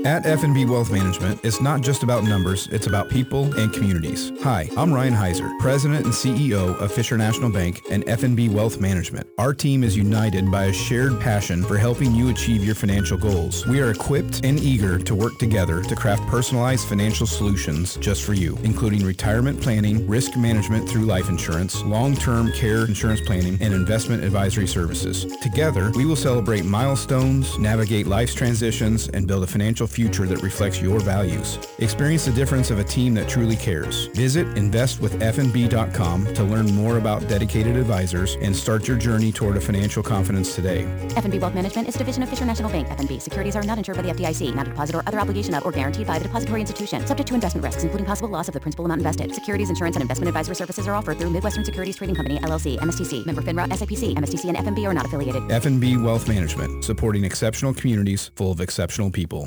At F&B Wealth Management, it's not just about numbers, it's about people and communities. Hi, I'm Ryan Heiser, President and CEO of Fisher National Bank and F&B Wealth Management. Our team is united by a shared passion for helping you achieve your financial goals. We are equipped and eager to work together to craft personalized financial solutions just for you, including retirement planning, risk management through life insurance, long-term care insurance planning, and investment advisory services. Together, we will celebrate milestones, navigate life's transitions, and build a financial future that reflects your values. Experience the difference of a team that truly cares. Visit investwithfnb.com to learn more about dedicated advisors and start your journey toward a financial confidence today. F&B Wealth Management is a division of Fisher National Bank. F&B securities are not insured by the FDIC, not a deposit or other obligation of or guaranteed by the depository institution, subject to investment risks, including possible loss of the principal amount invested. Securities, insurance, and investment advisory services are offered through Midwestern Securities Trading Company, LLC, MSTC, member FINRA, SIPC, MSTC, and F&B are not affiliated. F&B Wealth Management, supporting exceptional communities full of exceptional people.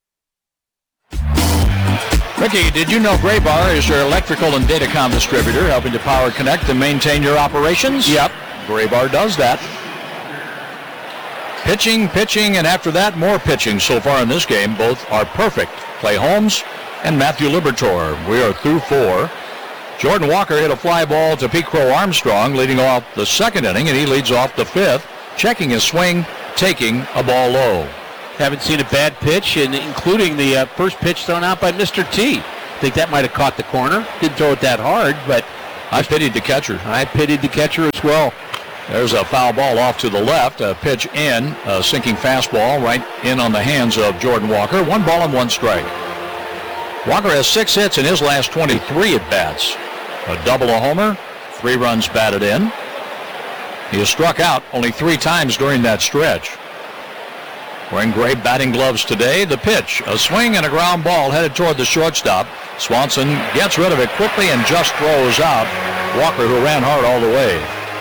Ricky, did you know Graybar is your electrical and datacom distributor, helping to power, connect, and maintain your operations? Yep, Graybar does that. Pitching, and after that, more pitching so far in this game. Both are perfect. Clay Holmes and Matthew Liberatore. We are through 4. Jordan Walker hit a fly ball to Pete Crow Armstrong, leading off the second inning, and he leads off the 5th, checking his swing, taking a ball low. Haven't seen a bad pitch, including the first pitch thrown out by Mr. T. I think that might have caught the corner. Didn't throw it that hard, but I pitied the catcher. I pitied the catcher as well. There's a foul ball off to the left, a pitch in, a sinking fastball right in on the hands of Jordan Walker. 1 ball and 1 strike. Walker has 6 hits in his last 23 at-bats. A double, a homer, 3 runs batted in. He has struck out only 3 times during that stretch. Wearing gray batting gloves today. The pitch, a swing and a ground ball headed toward the shortstop. Swanson gets rid of it quickly and just throws out Walker, who ran hard all the way.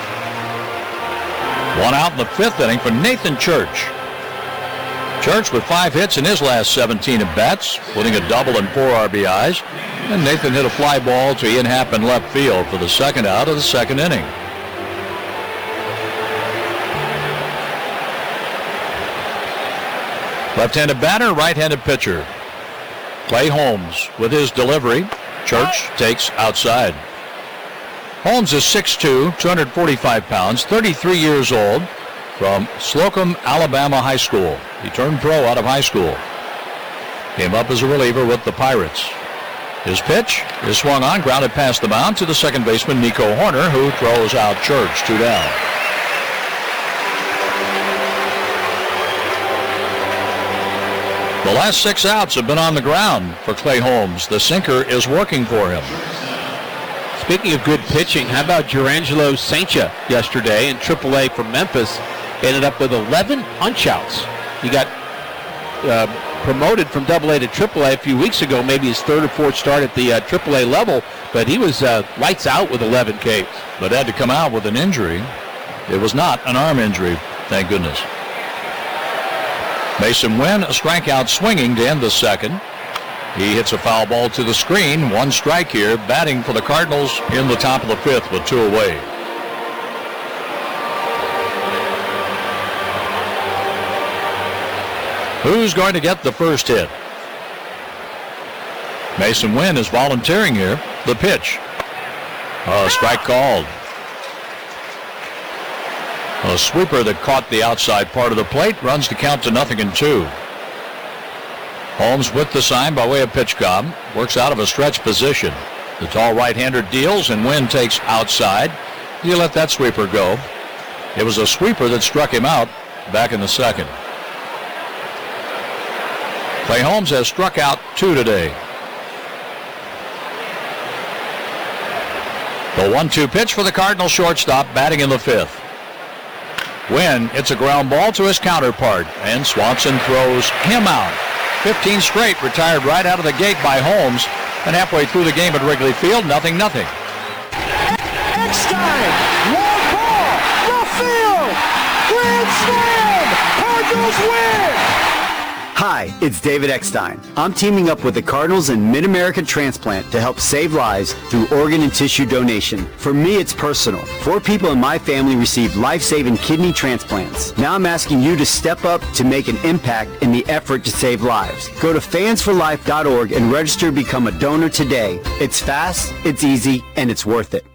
1 out in the 5th inning for Nathan Church. Church with 5 hits in his last 17 at-bats, putting a double and 4 RBIs. And Nathan hit a fly ball to Ian Happ in left field for the 2nd out of the 2nd inning. Left-handed batter, right-handed pitcher. Clay Holmes with his delivery. Church takes outside. Holmes is 6'2", 245 pounds, 33 years old, from Slocum, Alabama High School. He turned pro out of high school. Came up as a reliever with the Pirates. His pitch is swung on, grounded past the mound to the second baseman, Nico Horner, who throws out Church, 2 down. The last 6 outs have been on the ground for Clay Holmes. The sinker is working for him. Speaking of good pitching, how about Jurangelo Saincha yesterday in AAA for Memphis? Ended up with 11 punch-outs. He got promoted from AA to AAA a few weeks ago, maybe his 3rd or 4th start at the AAA level, but he was lights out with 11 Ks. But had to come out with an injury. It was not an arm injury, thank goodness. Mason Wynn, a strikeout swinging to end the 2nd. He hits a foul ball to the screen. 1 strike here, batting for the Cardinals in the top of the 5th with 2 away. Who's going to get the first hit? Mason Wynn is volunteering here. The pitch. Strike called. A sweeper that caught the outside part of the plate, runs the count to 0-2. Holmes with the sign by way of pitch comm, works out of a stretch position. The tall right-hander deals and Wynn takes outside. You let that sweeper go. It was a sweeper that struck him out back in the 2nd. Clay Holmes has struck out 2 today. The 1-2 pitch for the Cardinal shortstop, batting in the 5th. Wynn hits a ground ball to his counterpart, and Swanson throws him out. 15 straight, retired right out of the gate by Holmes, and halfway through the game at Wrigley Field, 0-0. Eckstein, long ball, left field, grand slam, Cardinals win! Hi, it's David Eckstein. I'm teaming up with the Cardinals and Mid-American Transplant to help save lives through organ and tissue donation. For me, it's personal. 4 people in my family received life-saving kidney transplants. Now I'm asking you to step up to make an impact in the effort to save lives. Go to fansforlife.org and register to become a donor today. It's fast, it's easy, and it's worth it.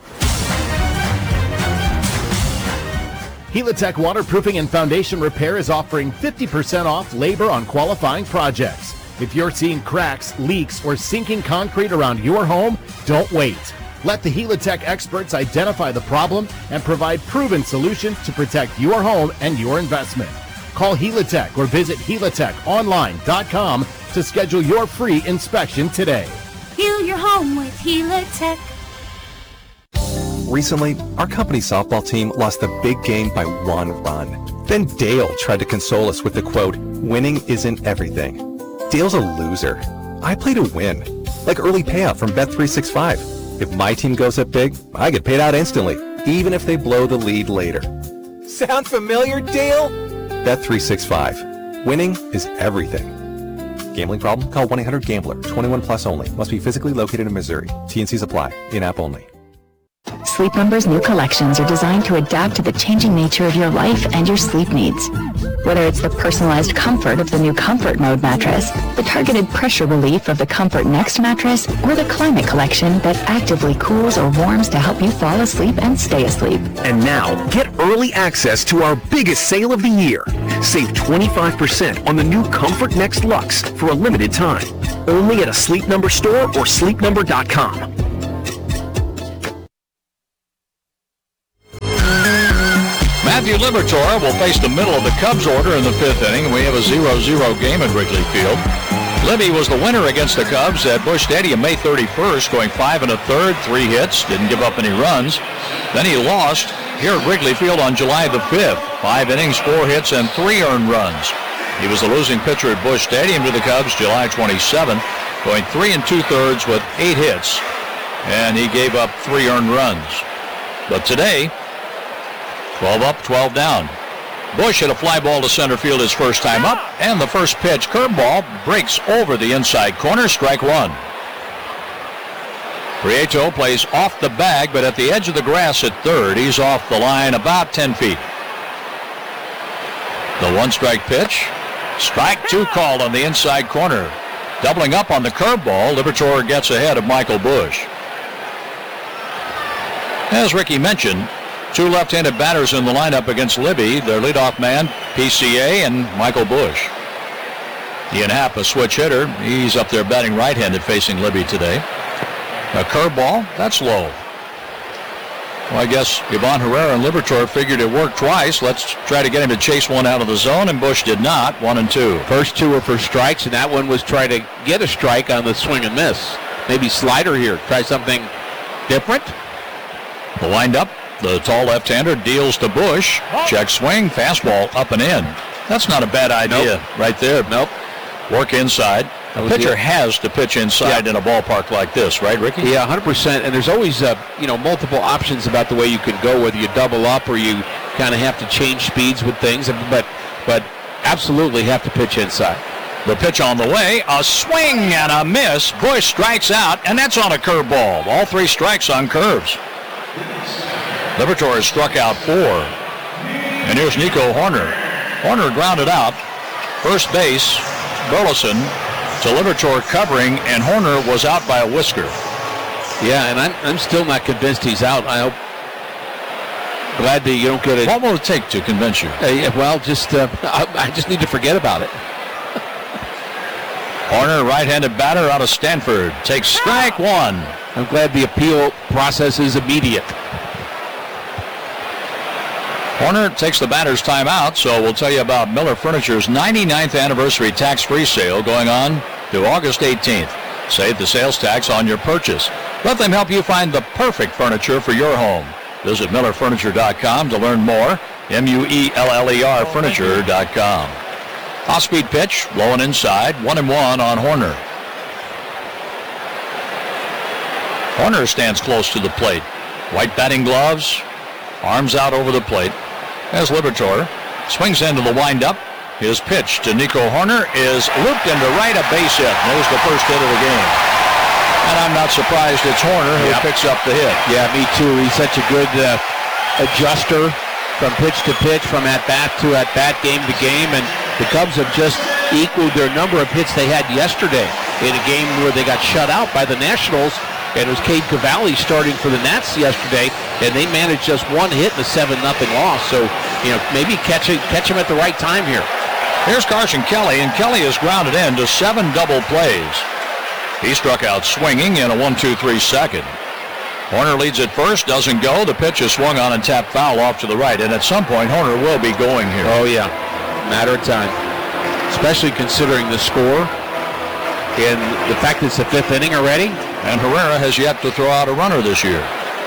Helitech Waterproofing and Foundation Repair is offering 50% off labor on qualifying projects. If you're seeing cracks, leaks, or sinking concrete around your home, don't wait. Let the Helitech experts identify the problem and provide proven solutions to protect your home and your investment. Call Helitech or visit helitechonline.com to schedule your free inspection today. Heal your home with Helitech. Recently, our company's softball team lost the big game by 1 run. Then Dale tried to console us with the quote, "Winning isn't everything." Dale's a loser. I play to win, like early payout from Bet365. If my team goes up big, I get paid out instantly, even if they blow the lead later. Sound familiar, Dale? Bet365. Winning is everything. Gambling problem? Call 1-800-GAMBLER. 21 plus only. Must be physically located in Missouri. T&Cs apply. In-app only. Sleep Number's new collections are designed to adapt to the changing nature of your life and your sleep needs. Whether it's the personalized comfort of the new Comfort Mode mattress, the targeted pressure relief of the Comfort Next mattress, or the Climate Collection that actively cools or warms to help you fall asleep and stay asleep. And now, get early access to our biggest sale of the year. Save 25% on the new Comfort Next Luxe for a limited time. Only at a Sleep Number store or sleepnumber.com. Matthew Liberatore will face the middle of the Cubs order in the 5th inning. We have a 0-0 game at Wrigley Field. Libby was the winner against the Cubs at Busch Stadium May 31st, going 5 1/3, 3 hits, didn't give up any runs. Then he lost here at Wrigley Field on July the 5th, 5 innings, 4 hits, and 3 earned runs. He was the losing pitcher at Busch Stadium to the Cubs July 27th, going 3 2/3 with 8 hits, and he gave up 3 earned runs. But today, 12 up, 12 down. Busch hit a fly ball to center field his first time up, and the first pitch, curveball, breaks over the inside corner, strike 1. Prieto plays off the bag, but at the edge of the grass at third. He's off the line about 10 feet. The 1-strike pitch, strike 2 called on the inside corner. Doubling up on the curveball, Liberatore gets ahead of Michael Busch. As Ricky mentioned, 2 left-handed batters in the lineup against Libby. Their leadoff man, PCA, and Michael Busch. Ian Happ, a switch hitter. He's up there batting right-handed facing Libby today. A curveball, that's low. Well, I guess Ivan Herrera and Liberatore figured it worked twice. Let's try to get him to chase one out of the zone, and Busch did not. 1 and 2. First 2 were for strikes, and that one was try to get a strike on the swing and miss. Maybe slider here. Try something different. The windup. The tall left-hander deals to Busch. Check swing, fastball up and in. That's not a bad idea right there. Nope. Work inside. The pitcher has to pitch inside in a ballpark like this, right, Ricky? Yeah, 100%. And there's always multiple options about the way you can go, whether you double up or you kind of have to change speeds with things. But absolutely have to pitch inside. The pitch on the way, a swing and a miss. Busch strikes out, and that's on a curveball. All 3 strikes on curves. Liberatore has struck out 4. And here's Nico Horner. Horner grounded out. First base, Burleson to Liberatore covering, and Horner was out by a whisker. Yeah, and I'm still not convinced he's out. I hope. Glad that you don't get it. What will it take to convince you? Well, I just need to forget about it. Horner, right-handed batter out of Stanford, takes strike 1. I'm glad the appeal process is immediate. Horner takes the batter's timeout, so we'll tell you about Miller Furniture's 99th anniversary tax-free sale going on to August 18th. Save the sales tax on your purchase. Let them help you find the perfect furniture for your home. Visit MillerFurniture.com to learn more. MUELLER Furniture.com. Off-speed pitch, low and inside, 1-1 on Horner. Horner stands close to the plate. White batting gloves, arms out over the plate. As Liberatore swings into the windup, His pitch to Nico Hoerner is looped into right, a base hit. There's the first hit of the game. And I'm not surprised it's Hoerner who picks up the hit. Yeah, me too. He's such a good adjuster from pitch to pitch, from at-bat to at-bat, game to game. And the Cubs have just equaled their number of hits they had yesterday in a game where they got shut out by the Nationals. And it was Cade Cavalli starting for the Nats yesterday, and they managed just one hit in a 7-0 loss. So, maybe catch him at the right time here. Here's Carson Kelly, and Kelly is grounded into 7 double plays. He struck out swinging in a 1-2-3 second. Hoerner leads at first, doesn't go. The pitch is swung on and tapped foul off to the right, and at some point Hoerner will be going here. Oh yeah, matter of time, especially considering the score and the fact that it's the 5th inning already. And Herrera has yet to throw out a runner this year.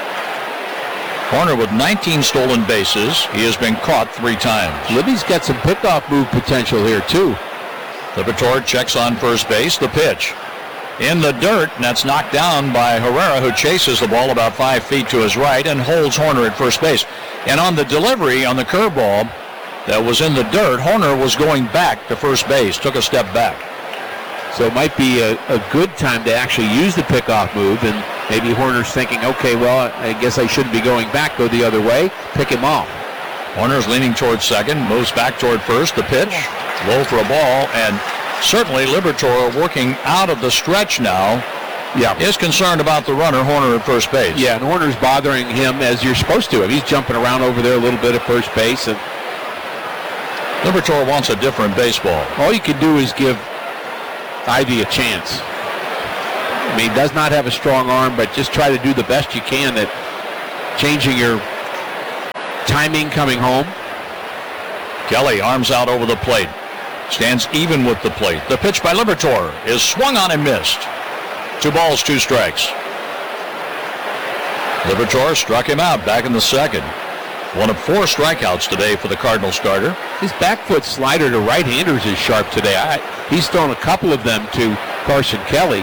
Hoerner with 19 stolen bases. He has been caught 3 times. Libby's got some pickoff move potential here too. Liberatore checks on first base. The pitch in the dirt, and that's knocked down by Herrera, who chases the ball about 5 feet to his right and holds Hoerner at first base. And on the delivery on the curveball that was in the dirt, Hoerner was going back to first base, took a step back. So it might be a good time to actually use the pickoff move, and maybe Hoerner's thinking, okay, well, I guess I shouldn't be going back, go the other way, pick him off. Hoerner's leaning towards second, moves back toward first. The pitch, low for a ball, and certainly Liberatore, working out of the stretch now, is concerned about the runner, Hoerner, at first base. Yeah, and Hoerner's bothering him as you're supposed to. He's jumping around over there a little bit at first base. And Liberatore wants a different baseball. All you can do is give Ivy a chance. I mean, he does not have a strong arm, but just try to do the best you can at changing your timing coming home. Kelly, arms out over the plate. Stands even with the plate. The pitch by Liberatore is swung on and missed. 2 balls, 2 strikes. Liberatore struck him out back in the second. One of 4 strikeouts today for the Cardinal starter. His back foot slider to right-handers is sharp today. He's thrown a couple of them to Carson Kelly.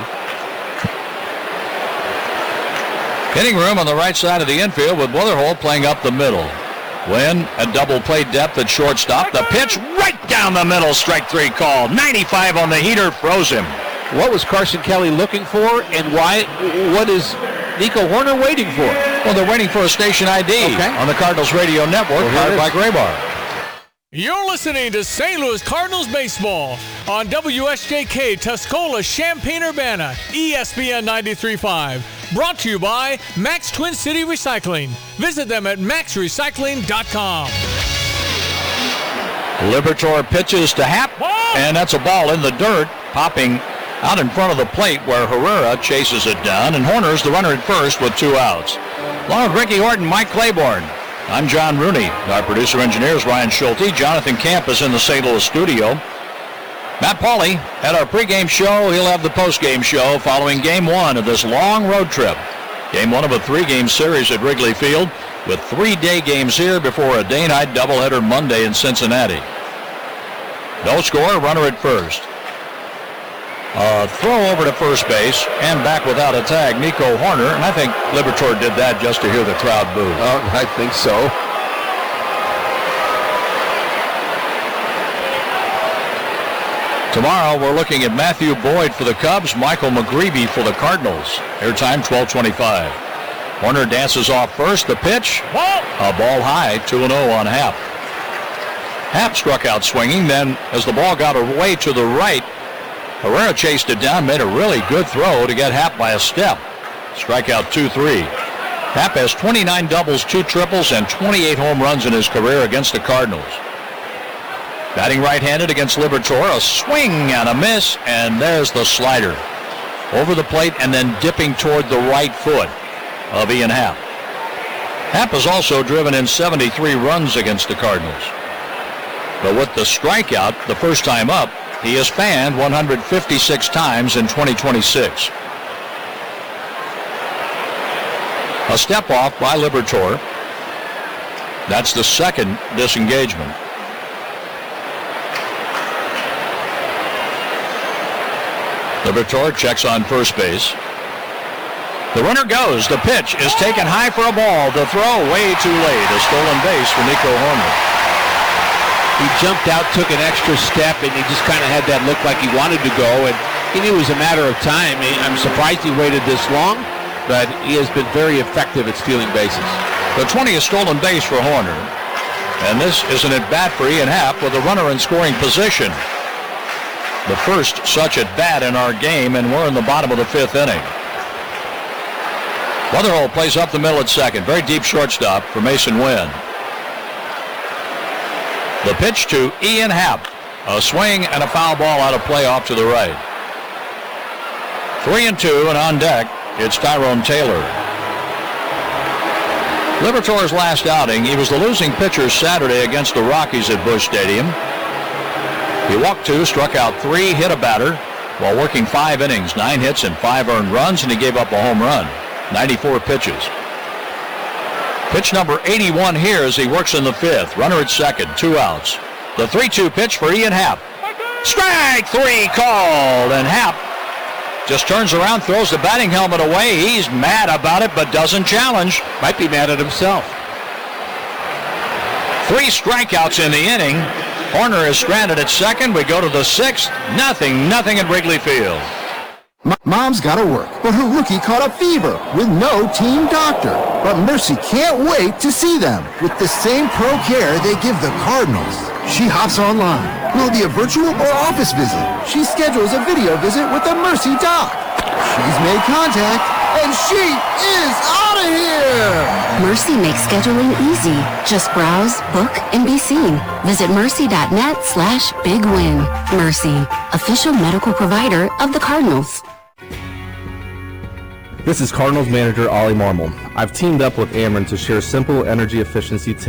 Hitting room on the right side of the infield with Wetherholt playing up the middle. Wynn at double play depth at shortstop. The pitch right down the middle. Strike 3 call. 95 on the heater. Froze him. What was Carson Kelly looking for, and why? What is Nico Hoerner waiting for? Well, they're waiting for a station ID on the Cardinals radio network, powered by Graybar. You're listening to St. Louis Cardinals baseball on WSJK Tuscola, Champaign-Urbana, ESPN 93.5. Brought to you by Max Twin City Recycling. Visit them at maxrecycling.com. Liberatore pitches to Happ, and that's a ball in the dirt, popping out in front of the plate where Herrera chases it down, and Hoerner's the runner at first with 2 outs. Along with Ricky Horton, Mike Claiborne, I'm John Rooney. Our producer-engineer is Ryan Schulte. Jonathan Camp is in the St. Louis studio. Matt Pauley had our pregame show. He'll have the postgame show following Game 1 of this long road trip. Game 1 of a 3-game series at Wrigley Field, with 3 day games here before a day-night doubleheader Monday in Cincinnati. No score, runner at first. Throw over to first base and back without a tag, Nico Hoerner, and I think Liberatore did that just to hear the crowd boo. I think so. Tomorrow we're looking at Matthew Boyd for the Cubs, Michael McGreevy for the Cardinals. Airtime 12:25. Hoerner dances off first. The pitch, a ball high, 2-0 on Happ. Happ struck out swinging. Then, as the ball got away to the right, Herrera chased it down, made a really good throw to get Happ by a step. Strikeout 2-3. Happ has 29 doubles, 2 triples, and 28 home runs in his career against the Cardinals. Batting right-handed against Liberatore, a swing and a miss, and there's the slider. Over the plate and then dipping toward the right foot of Ian Happ. Happ has also driven in 73 runs against the Cardinals. But with the strikeout, the first time up, he has fanned 156 times in 2026. A step off by Liberatore. That's the second disengagement. Liberatore checks on first base. The runner goes. The pitch is taken high for a ball. The throw way too late. A stolen base for Nico Hoerner. He jumped out, took an extra step, and he just kind of had that look like he wanted to go, and he knew it was a matter of time. I'm surprised he waited this long, but he has been very effective at stealing bases. The 20th stolen base for Hoerner. And this is an at-bat for Ian Happ with a runner in scoring position. The first such at-bat in our game, and we're in the bottom of the 5th inning. Weatherholt plays up the middle at second. Very deep shortstop for Mason Wynn. The pitch to Ian Happ. A swing and a foul ball out of play off to the right. 3-2, and on deck, it's Tyrone Taylor. Liberatore's last outing, he was the losing pitcher Saturday against the Rockies at Busch Stadium. He walked 2, struck out 3, hit a batter while working 5 innings, 9 hits and 5 earned runs, and he gave up a home run. 94 pitches. Pitch number 81 here as he works in the 5th. Runner at second, 2 outs. The 3-2 pitch for Ian Happ. Strike 3 called, and Happ just turns around, throws the batting helmet away. He's mad about it, but doesn't challenge. Might be mad at himself. 3 strikeouts in the inning. Hoerner is stranded at second. We go to the 6th. Nothing at Wrigley Field. Mom's got to work, but her rookie caught a fever with no team doctor. But Mercy can't wait to see them. With the same pro care they give the Cardinals. She hops online. Will it be a virtual or office visit? She schedules a video visit with the Mercy doc. She's made contact, and she is out of here! Mercy makes scheduling easy. Just browse, book, and be seen. Visit mercy.net/bigwin. Mercy, official medical provider of the Cardinals. This is Cardinals manager Ollie Marmol. I've teamed up with Ameren to share simple energy efficiency tips